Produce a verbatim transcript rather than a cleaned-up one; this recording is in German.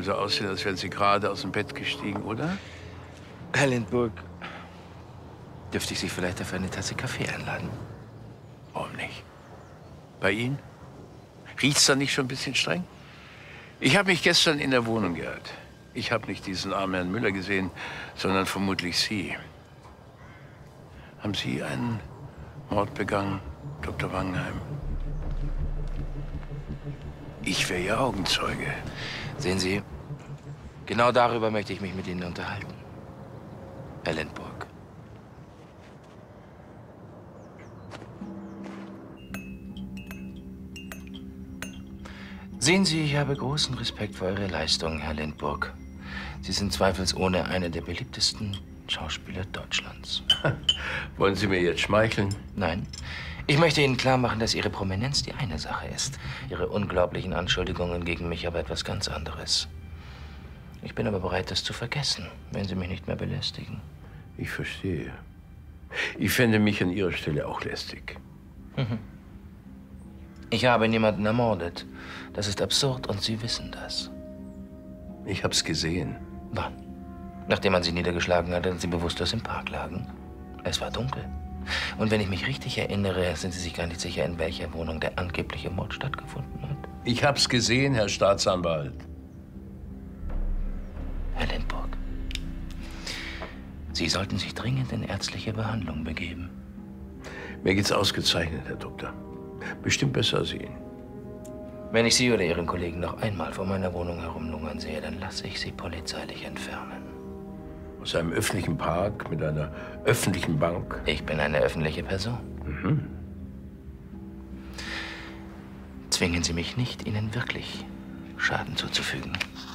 so aussehen, als wären Sie gerade aus dem Bett gestiegen, oder? Herr Lindburg, dürfte ich Sie vielleicht auf eine Tasse Kaffee einladen? Warum nicht? Bei Ihnen? Riecht's da nicht schon ein bisschen streng? Ich habe mich gestern in der Wohnung geirrt. Ich habe nicht diesen armen Herrn Müller gesehen, sondern vermutlich Sie. Haben Sie einen Mord begangen, Doktor Wangenheim? Ich wäre Ihr Augenzeuge. Sehen Sie, genau darüber möchte ich mich mit Ihnen unterhalten, Herr Lindburg. Sehen Sie, ich habe großen Respekt vor Ihrer Leistung, Herr Lindburg. Sie sind zweifelsohne einer der beliebtesten Schauspieler Deutschlands. Wollen Sie mir jetzt schmeicheln? Nein. Ich möchte Ihnen klar machen, dass Ihre Prominenz die eine Sache ist. Ihre unglaublichen Anschuldigungen gegen mich aber etwas ganz anderes. Ich bin aber bereit, das zu vergessen, wenn Sie mich nicht mehr belästigen. Ich verstehe. Ich fände mich an Ihrer Stelle auch lästig. Mhm. Ich habe niemanden ermordet. Das ist absurd und Sie wissen das. Ich hab's gesehen. Wann? Nachdem man Sie niedergeschlagen hat und Sie bewusstlos im Park lagen? Es war dunkel. Und wenn ich mich richtig erinnere, sind Sie sich gar nicht sicher, in welcher Wohnung der angebliche Mord stattgefunden hat. Ich hab's gesehen, Herr Staatsanwalt. Herr Lindburg, Sie sollten sich dringend in ärztliche Behandlung begeben. Mir geht's ausgezeichnet, Herr Doktor. Bestimmt besser als Ihnen. Wenn ich Sie oder Ihren Kollegen noch einmal vor meiner Wohnung herumlungern sehe, dann lasse ich Sie polizeilich entfernen. Aus einem öffentlichen Park mit einer öffentlichen Bank? Ich bin eine öffentliche Person. Mhm. Zwingen Sie mich nicht, Ihnen wirklich Schaden zuzufügen.